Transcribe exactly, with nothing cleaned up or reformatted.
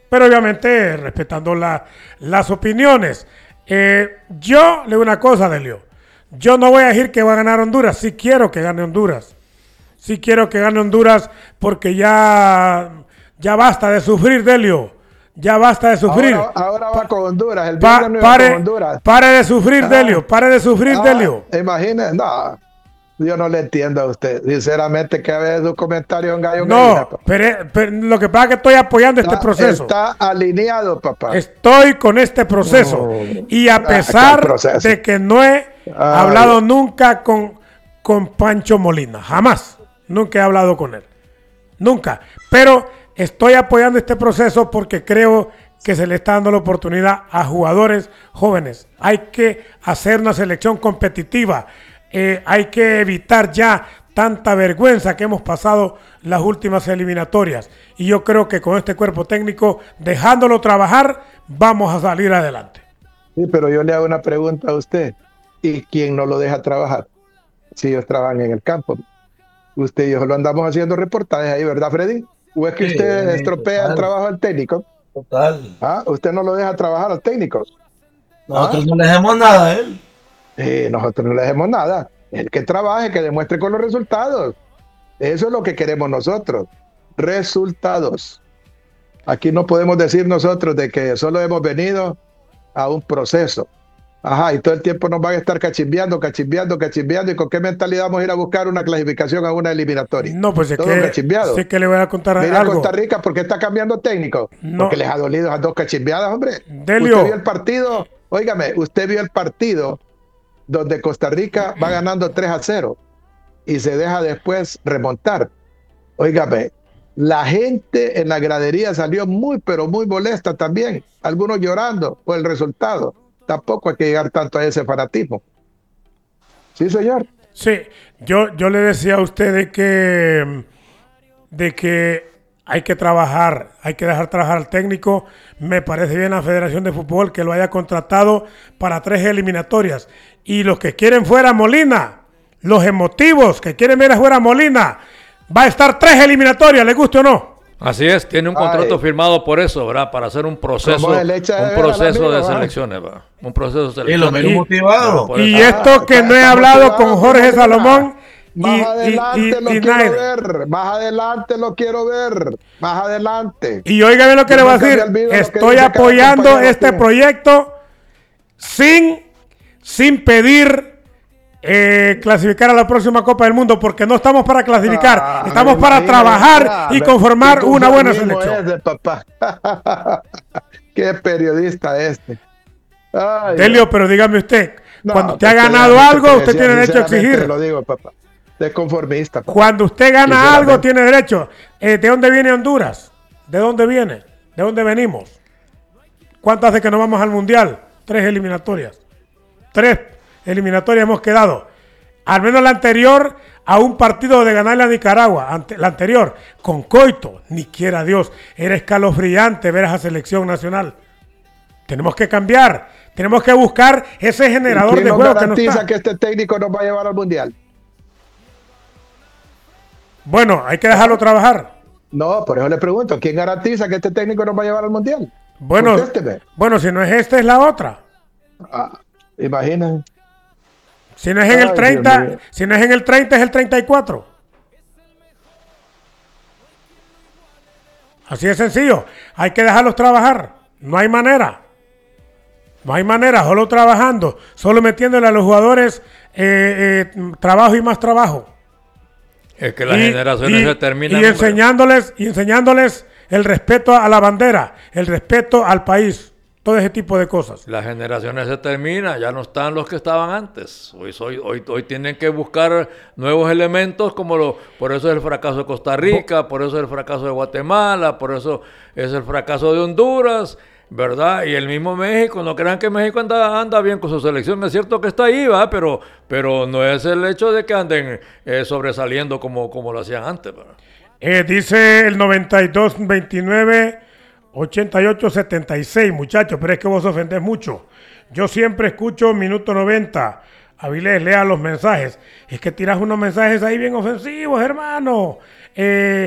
pero obviamente respetando la, las opiniones. Eh, yo le digo una cosa, Delio. Yo no voy a decir que va a ganar Honduras. Sí quiero que gane Honduras. Sí quiero que gane Honduras porque ya, ya basta de sufrir, Delio. Ya basta de sufrir. Ahora, ahora va con Honduras. El pa, viernes no pare, con Honduras. Pare de sufrir, ah, Delio. Pare de sufrir, ah, Delio. Imagínese, no. Yo no le entiendo a usted. Sinceramente, que a veces su comentario en gallo. No, gallina, pero, pero lo que pasa es que estoy apoyando está, este proceso. Está alineado, papá. Estoy con este proceso. No. Y a pesar de que no he Ay. hablado nunca con, con Pancho Molina. Jamás. Nunca he hablado con él. Nunca. Pero estoy apoyando este proceso porque creo que se le está dando la oportunidad a jugadores jóvenes. Hay que hacer una selección competitiva. Eh, hay que evitar ya tanta vergüenza que hemos pasado las últimas eliminatorias. Y yo creo que con este cuerpo técnico, dejándolo trabajar, vamos a salir adelante. Sí, pero yo le hago una pregunta a usted. ¿Y quién no lo deja trabajar? Si ellos trabajan en el campo. Usted y yo lo andamos haciendo reportajes ahí, ¿verdad, Freddy? ¿O es que sí, usted estropea total. el trabajo al técnico? Total. ¿Ah? ¿Usted no lo deja trabajar al técnico? Nosotros ¿Ah? no le dejemos nada a él. Eh, nosotros no le dejemos nada. El que trabaje, que demuestre con los resultados. Eso es lo que queremos nosotros. Resultados. Aquí no podemos decir nosotros de que solo hemos venido a un proceso. Ajá, y todo el tiempo nos van a estar cachimbeando, cachimbeando, cachimbeando. ¿Y con qué mentalidad vamos a ir a buscar una clasificación a una eliminatoria? No, pues es todo que, cachimbeado. Sí que le voy a contar Mira algo. Costa Rica, ¿por qué está cambiando técnico? No. Porque les ha dolido esas dos cachimbeadas, hombre. Delio. Usted vio el partido, óigame, usted vio el partido donde Costa Rica va ganando tres a cero y se deja después remontar. Óigame, la gente en la gradería salió muy, pero muy molesta también. Algunos llorando por el resultado. Tampoco hay que llegar tanto a ese fanatismo. ¿Sí, señor? Sí, yo, yo le decía a usted de que, de que hay que trabajar, hay que dejar trabajar al técnico. Me parece bien la Federación de Fútbol que lo haya contratado para tres eliminatorias. Y los que quieren fuera Molina, los emotivos que quieren ver afuera Molina, va a estar tres eliminatorias, ¿le guste o no? Así es, tiene un contrato Ay. firmado por eso, ¿verdad? Para hacer un proceso, un proceso de selecciones, ¿verdad? Un proceso de selecciones. Y lo menos motivado. Y esto que no he hablado con Jorge Salomón. Más y, adelante y, y, lo y quiero Nair. ver, más adelante lo quiero ver, más adelante. Y óigame lo que le voy a decir, estoy apoyando este proyecto sin, sin pedir eh, clasificar a la próxima Copa del Mundo, porque no estamos para clasificar, ah, estamos para trabajar ah, y conformar una buena selección. Ese, papá. Qué periodista este. Ay, Delio, Dios. Pero dígame usted, no, cuando usted ha ganado algo, usted tiene derecho a exigir. Lo digo, papá. De conformista. Papá. Cuando usted gana algo, tiene derecho. Eh, ¿De dónde viene Honduras? ¿De dónde viene? ¿De dónde venimos? ¿Cuántas hace que no vamos al Mundial? Tres eliminatorias. Tres eliminatorias hemos quedado. Al menos la anterior a un partido de ganarle a Nicaragua. Ante, la anterior, con Coito, ni quiera Dios. Era escalofriante ver a esa selección nacional. Tenemos que cambiar. Tenemos que buscar ese generador de juego que nos garantiza que este técnico nos va a llevar al Mundial? Bueno, hay que dejarlo trabajar. No, por eso le pregunto, ¿quién garantiza que este técnico nos va a llevar al Mundial? Bueno, bueno, si no es este, es la otra. Ah, imaginen. Si no es en Ay, el treinta, si no es en el treinta, es el treinta y cuatro. Así de sencillo. Hay que dejarlos trabajar. No hay manera. No hay manera, solo trabajando, solo metiéndole a los jugadores eh, eh, trabajo y más trabajo. Es que las y, generaciones y, se terminan. Y enseñándoles, y enseñándoles el respeto a la bandera, el respeto al país, todo ese tipo de cosas. Las generaciones se terminan, ya no están los que estaban antes. Hoy, hoy, hoy, hoy tienen que buscar nuevos elementos, como lo, por eso es el fracaso de Costa Rica, por eso es el fracaso de Guatemala, por eso es el fracaso de Honduras, ¿verdad? Y el mismo México, no crean que México anda, anda bien con su selección, es cierto que está ahí, ¿verdad? Pero, pero no es el hecho de que anden eh, sobresaliendo como, como lo hacían antes, ¿verdad? Eh, dice el noventa y dos veintinueve ochenta y ocho setenta y seis, muchachos, pero es que vos ofendés mucho. Yo siempre escucho minuto noventa. Avilés, lea los mensajes. Es que tiras unos mensajes ahí bien ofensivos, hermano. Eh,